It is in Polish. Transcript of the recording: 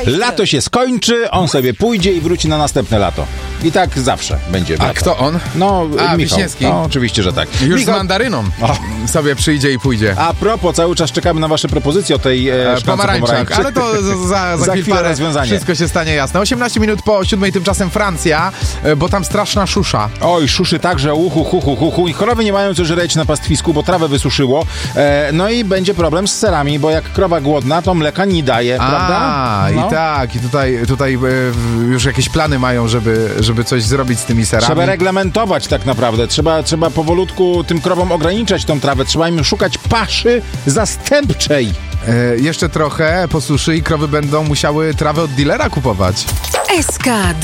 Lato się skończy, on sobie pójdzie i wróci na następne lato. I tak zawsze będzie. A kto on? No, Michał. Wiśniewski? No, oczywiście, że tak. Już Michał... z mandaryną sobie przyjdzie i pójdzie. A propos, cały czas czekamy na wasze propozycje o tej pomarańczach, ale to za chwilę rozwiązanie. Wszystko się stanie jasne. 18 minut po 7, tymczasem Francja, bo tam straszna szusza. Oj, szuszy tak, że uhu. I krowy nie mają co żreć na pastwisku, bo trawę wysuszyło. No i będzie problem z serami, bo jak krowa głodna, to mleka nie daje, prawda? No. I tak. I tutaj już jakieś plany mają, żeby coś zrobić z tymi serami. Trzeba reglamentować tak naprawdę. Trzeba powolutku tym krowom ograniczać tą trawę. Trzeba im szukać paszy zastępczej. Jeszcze trochę po suszy i krowy będą musiały trawę od dealera kupować. SK